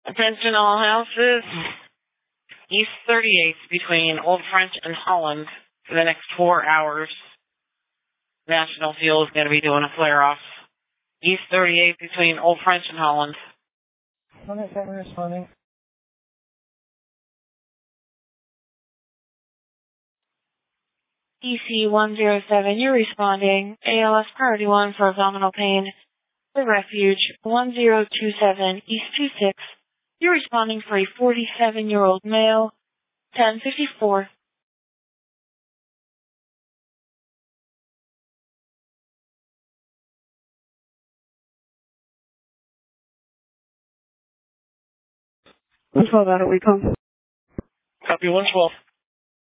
Attention all houses. East 38th between Old French and Holland for the next 4 hours. National Fuel is going to be doing a flare-off. East 38th between Old French and Holland. 107 responding. DC 107, you're responding. ALS Priority 1 for abdominal pain. The Refuge 1027 East 26. You're responding for a 47-year-old male. 1054. Let's hold out a week home. Copy 112.